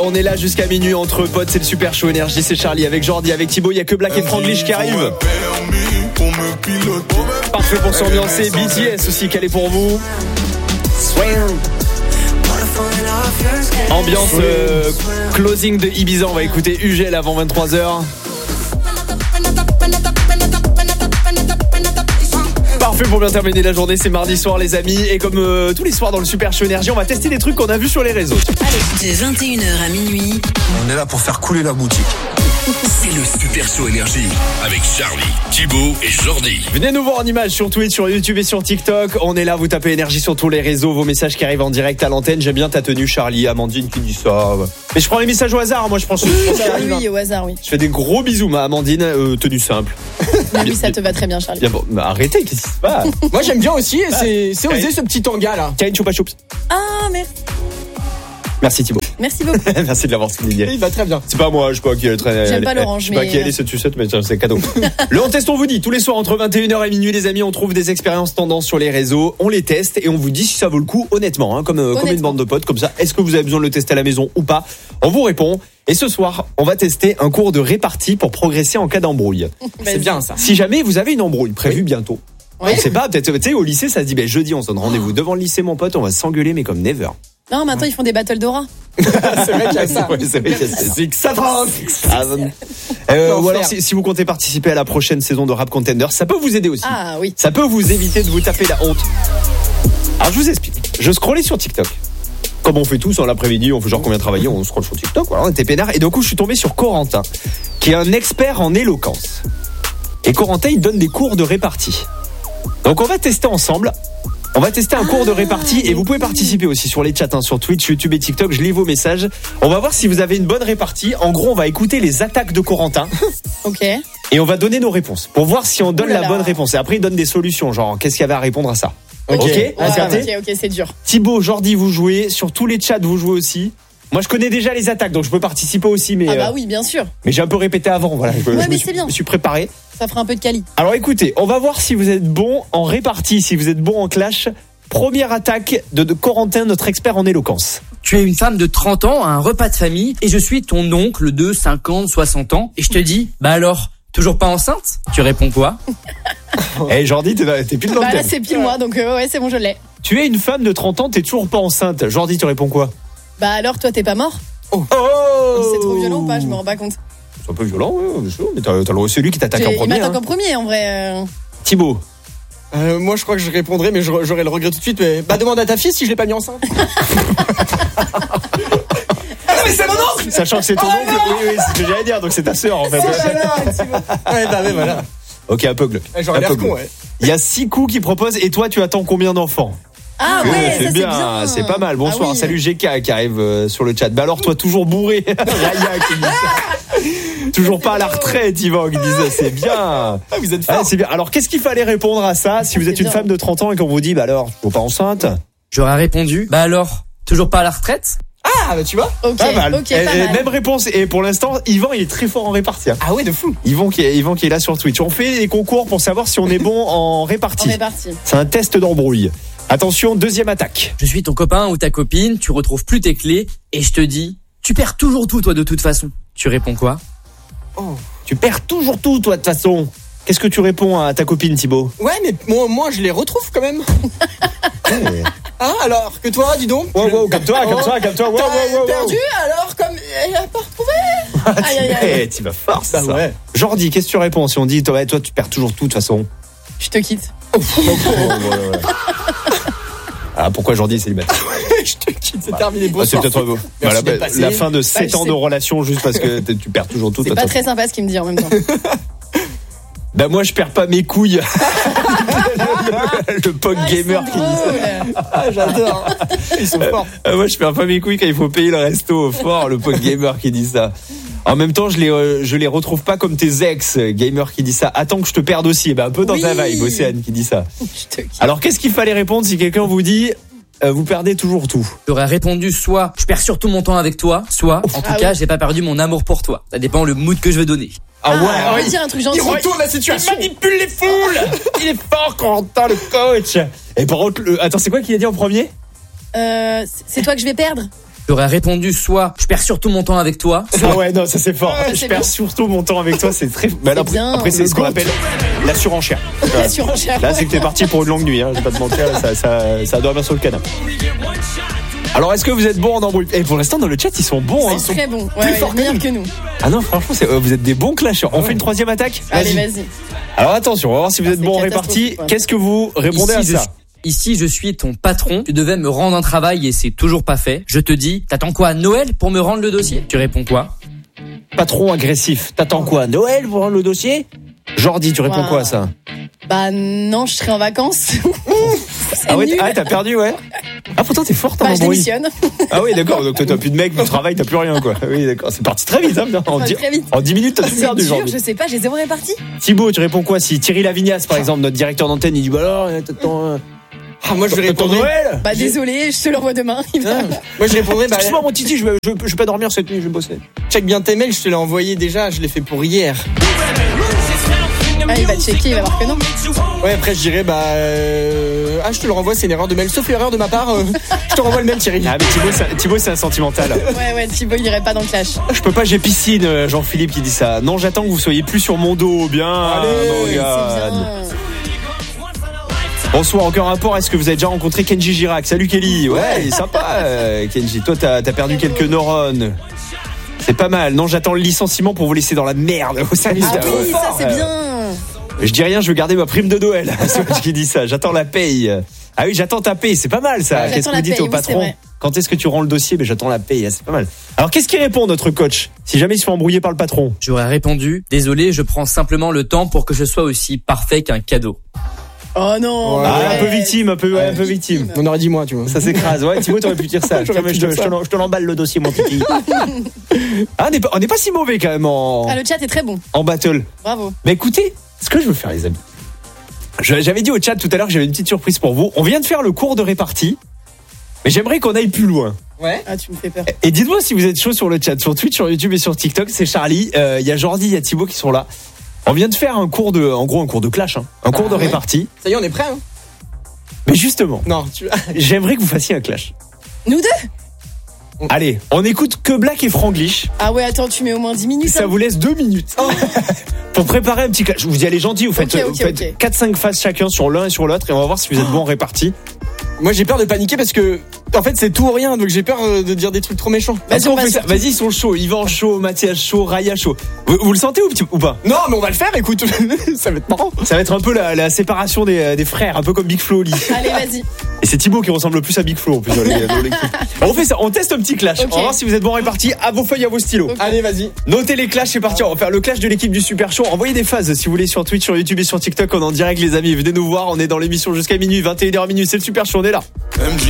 On est là jusqu'à minuit entre potes, c'est le Super Show Énergie, c'est Charlie avec Jordi, avec Thibaut, il y a que Black et Franglish qui arrivent. Parfait pour s'ambiancer, BTS aussi calé pour vous. Ambiance closing de Ibiza, on va écouter UGL avant 23h. Parfait pour bien terminer la journée, c'est mardi soir les amis. Et comme tous les soirs dans le Super Show Énergie, on va tester des trucs qu'on a vus sur les réseaux. De 21h à minuit, on est là pour faire couler la boutique. C'est le Super Show Énergie avec Charlie, Thibaut et Jordi. Venez nous voir en image sur Twitch, sur YouTube et sur TikTok. On est là, vous tapez Énergie sur tous les réseaux. Vos messages qui arrivent en direct à l'antenne. J'aime bien ta tenue Charlie, Amandine qui dit ça. Mais je prends les messages au hasard, moi je pense. Oui, au hasard, oui. Je fais des gros bisous, ma Amandine, tenue simple. Oui, ça te va très bien Charlie. Bon, bah arrêtez, qu'est-ce qui se passe? Moi j'aime bien aussi, c'est osé ce petit tanga là. Karine Choupa Choups. Ah, merci. Merci Thibaut. Merci beaucoup. Merci de l'avoir souligné. Il va très bien. C'est pas moi, je sais pas qui est très. J'aime pas l'orange, je sais pas qui elle est cette sucette, mais c'est cadeau. Le On Teste, on vous dit tous les soirs entre 21h et minuit, les amis, on trouve des expériences tendances sur les réseaux, on les teste et on vous dit si ça vaut le coup, honnêtement, hein, comme une bande de potes, comme ça. Est-ce que vous avez besoin de le tester à la maison ou pas? On vous répond. Et ce soir, on va tester un cours de répartie pour progresser en cas d'embrouille. C'est bien ça. Si jamais vous avez une embrouille prévue bientôt. Oui. On sait pas, peut-être, tu sais, au lycée, ça se dit, jeudi, on se donne rendez-vous devant le lycée, mon pote, on va s'engueuler, mais comme never. Non, maintenant ils font des battles d'aura. C'est vrai qu'il y a ça. C'est vrai qu'il y a ça. C'est que ça va. Ou alors si vous comptez participer à la prochaine saison de Rap Contender, ça peut vous aider aussi. Ah oui. Ça peut vous éviter de vous taper la honte. Alors je vous explique. Je scrollais sur TikTok. Comme on fait tous en l'après-midi, on fait genre combien travailler, on scrolle sur TikTok, voilà, on était peinard. Et d'un coup je suis tombé sur Corentin, qui est un expert en éloquence. Et Corentin il donne des cours de répartie. Donc on va tester ensemble. On va tester un cours de répartie et vous pouvez participer aussi sur les chats, hein, sur Twitch, YouTube et TikTok. Je lis vos messages. On va voir si vous avez une bonne répartie. En gros, on va écouter les attaques de Corentin. Ok. Et on va donner nos réponses pour voir si on donne la bonne réponse. Et après, il donne des solutions, genre qu'est-ce qu'il y avait à répondre à ça. Ok, ok, c'est dur. Thibaut, Jordi, vous jouez. Sur tous les chats, vous jouez aussi. Moi, je connais déjà les attaques, donc je peux participer aussi. Mais, ah bah oui, bien sûr. Mais j'ai un peu répété avant. Voilà. C'est bien. Je me suis préparé. Ça fera un peu de quali. Alors écoutez, on va voir si vous êtes bon en répartie, si vous êtes bon en clash. Première attaque de Corentin, notre expert en éloquence. Tu es une femme de 30 ans à un repas de famille et je suis ton oncle de 50, 60 ans et je te dis, bah alors, toujours pas enceinte? Tu réponds quoi? Eh Jordi, t'es pile dans le thème. Là c'est pile moi, donc ouais, c'est bon, je l'ai. Tu es une femme de 30 ans, t'es toujours pas enceinte. Jordi, tu réponds quoi? Bah alors, toi t'es pas mort? Oh C'est trop violent ou pas? Je me rends pas compte. C'est un peu violent, bien sûr, mais c'est lui qui t'attaque en premier. Il m'attaque en premier, en vrai. Thibaut. Moi je crois que je répondrai, mais j'aurai le regret tout de suite. Mais demande à ta fille si je l'ai pas mis enceinte. Ah non mais c'est mon oncle. Sachant que c'est ton oncle, oui, c'est ce que j'allais dire, donc c'est ta sœur en fait. Ouais, voilà. Ok, un peu glauque. J'aurais l'air con, ouais. Il y a 6 coups qui proposent, et toi tu attends combien d'enfants? Ah ouais, c'est bien, c'est pas mal. Bonsoir, oui. Salut GK qui arrive sur le chat. Bah alors toi toujours bourré. Raya qui dit ça. Toujours pas à la retraite, Yvan qui dit ça, c'est bien. Ah, vous êtes fort. C'est bien. Alors qu'est-ce qu'il fallait répondre à ça si vous êtes une femme de 30 ans et qu'on vous dit bah alors, tu es pas enceinte? J'aurais répondu, bah alors, toujours pas à la retraite? Ah bah tu vois. Ok, pas mal. pas mal. Même réponse. Et pour l'instant, Yvan il est très fort en répartie. Ah ouais, de fou. Yvan qui est là sur Twitch. On fait des concours pour savoir si on est bon en répartie. C'est un test d'embrouille. Attention, deuxième attaque. Je suis ton copain ou ta copine, tu retrouves plus tes clés et je te dis, tu perds toujours tout toi de toute façon. Tu réponds quoi? Tu perds toujours tout toi de toute façon. Qu'est-ce que tu réponds à ta copine Thibaut? Ouais, mais moi je les retrouve quand même. Ah alors que toi, dis donc. Wow, calme-toi. T'as perdu alors comme elle a pas retrouvé. Aïe. Tu vas fort ça. Bah ouais. Jordi, qu'est-ce que tu réponds si on dit toi tu perds toujours tout de toute façon? Je te quitte. Ah, pourquoi Jordi est célibataire? Je te quitte, c'est terminé. Bonsoir. C'est peut-être la fin de 7 ans de relation juste parce que tu perds toujours tout. C'est pas très sympa ce qu'il me dit en même temps. Bah moi je perds pas mes couilles. Le pog gamer qui dit ça. Ah j'adore. Ils sont forts. Moi je perds pas mes couilles quand il faut payer le resto fort. Le pog gamer qui dit ça. En même temps, je les retrouve pas comme tes ex, gamer qui dit ça. Attends que je te perde aussi. Un peu dans ta vibe, Océane qui dit ça. Alors, qu'est-ce qu'il fallait répondre si quelqu'un vous dit vous perdez toujours tout? J'aurais répondu soit je perds surtout mon temps avec toi, soit en tout cas j'ai pas perdu mon amour pour toi. Ça dépend le mood que je veux donner. On va dire un truc gentil. Il retourne la situation. Il manipule les foules. Il est fort, Corentin, le coach. Et par contre, attends, c'est quoi qu'il a dit en premier? C'est toi que je vais perdre. J'aurais répondu soit je perds surtout mon temps avec toi, Ah ouais, non, ça c'est fort. Ouais, Je c'est perds bien. surtout mon temps avec toi, c'est très. Bah, là, bien. après, c'est Le ce qu'on goût. appelle la surenchère. La surenchère. Là, c'est que t'es parti pour une longue nuit, hein. Je vais pas te mentir, là, ça dormir sur le canapé. Alors, est-ce que vous êtes bons en embrouille? Et pour l'instant, dans le chat, ils sont bons, hein. C'est très bon. plus Ouais, forts que meilleur nous. que nous. Ah non, franchement, vous êtes des bons clasheurs. On fait une troisième attaque? Allez, vas-y. Alors, attention, on va voir si vous êtes c'est bons en répartie. catastrophique, ouais. Qu'est-ce que vous répondez à ça? Ici, je suis ton patron. Tu devais me rendre un travail et c'est toujours pas fait. Je te dis, t'attends quoi, Noël pour me rendre le dossier? Tu réponds quoi? Patron agressif. T'attends quoi? Noël pour rendre le dossier? Jordi, tu réponds Wow. quoi à ça? Bah non, je serai en vacances. Ah ouais, nul. t'as perdu, ouais. Ah, pourtant, t'es forte en Bah, je embrouille. démissionne. Ah oui, d'accord. Donc, toi, t'as plus de mec, plus de travail, t'as plus rien, quoi. Oui, d'accord. C'est parti très vite, hein. Très vite. En 10 minutes, t'as tout C'est perdu, dur, Jordi. je sais pas, j'ai zéro réparti. Thibaut, tu réponds quoi? Si Thierry Lavignas, par exemple, notre directeur d'antenne, il dit, bah alors, t'attends, Ah, moi je vais t'attends répondre. Noël? Bah désolé, je te l'envoie demain. Il va- Moi je répondrais, bah, Excuse-moi, mon titi, je vais pas dormir cette nuit, je vais bosser. check bien tes mails, je te l'ai envoyé déjà, je l'ai fait pour hier. Ah, il va checker, il va voir que non. Ouais, après je dirais, je te le renvoie, c'est une erreur de mail. Sauf erreur de ma part, je te renvoie le mail, Thierry. Ah, mais Thibaut, c'est un sentimental. Ouais, Thibaut, il irait pas dans le clash. Je peux pas, j'ai piscine, Jean-Philippe qui dit ça. Non, j'attends que vous soyez plus sur mon dos, bien. Allez, C'est Morgane. bien. Bonsoir, aucun rapport. Est-ce que vous avez déjà rencontré Kenji Girac? Salut Kelly. Ouais, il est sympa, Kenji. Toi, t'as perdu quelques neurones. C'est pas mal. Non, j'attends le licenciement pour vous laisser dans la merde. Au service Ah de- oui, ça c'est bien. Je dis rien, je veux garder ma prime de Noël. C'est moi qui dis ça. J'attends la paye. Ah oui, j'attends ta paye. C'est pas mal ça. Ouais, Qu'est-ce que j'attends vous la dites paye, au oui, c'est patron? vrai. Quand est-ce que tu rends le dossier? Mais j'attends la paye. C'est pas mal. Alors, qu'est-ce qui répond notre coach si jamais il se fait embrouiller par le patron? J'aurais répondu, désolé, je prends simplement le temps pour que je sois aussi parfait qu'un cadeau. Oh non. Ouais. Ah, un peu arrête. victime, un peu victime. On aurait dit moi, tu vois. Ça s'écrase. Ouais, Thibaut, t'aurais pu dire ça. J'aurais pu dire ça. Je te l'emballe le dossier, mon titi. Ah, on n'est pas si mauvais quand même Ah, le chat est très bon. en battle. Bravo. Mais écoutez, ce que je veux faire, les amis. J'avais dit au chat tout à l'heure que j'avais une petite surprise pour vous. On vient de faire le cours de répartie, mais j'aimerais qu'on aille plus loin. Ouais. Ah, tu me fais peur. Et dites-moi si vous êtes chaud sur le chat, sur Twitch, sur YouTube et sur TikTok. C'est Charlie, il y a Jordi, il y a Thibaut qui sont là. On vient de faire un cours de clash, hein. Un cours de ouais. répartie. Ça y est, on est prêt, hein? Mais justement, Non, j'aimerais que vous fassiez un clash. Nous deux? Allez, on écoute que Black et Franglish. Ah ouais, attends, tu mets au moins 10 minutes. Ça hein. vous laisse 2 minutes. Pour préparer un petit clash. Je vous dis, allez gentil, vous faites, Ok, vous faites ok. 4-5 phases chacun sur l'un et sur l'autre et on va voir si vous êtes bons en répartie. Moi j'ai peur de paniquer parce que, en fait, c'est tout ou rien, donc j'ai peur de dire des trucs trop méchants. Est-ce qu'on on fait va ça? sur- Vas-y, ils sont chauds. Yvan chaud, Mathias chaud, Raya chaud. Vous le sentez ou pas? Non, mais on va le faire, écoute. Ça va être marrant. Ça va être un peu la séparation des frères, un peu comme Big Flo Oli. Allez, vas-y. Et c'est Thibaut qui ressemble le plus à Big Flo en plus dans l'équipe. On fait ça, on teste un petit clash. Ok. On va voir si vous êtes bons répartis. À vos feuilles, à vos stylos. Ok. Allez, vas-y. Notez les clashs, c'est parti. On va faire le clash de l'équipe du Super Show. Envoyez des phases si vous voulez sur Twitch, sur YouTube et sur TikTok. On est en direct, les amis. Venez nous voir. On est dans l'émission jusqu'à minuit, 21h minuit. C'est le Super Show. On est là. MJ.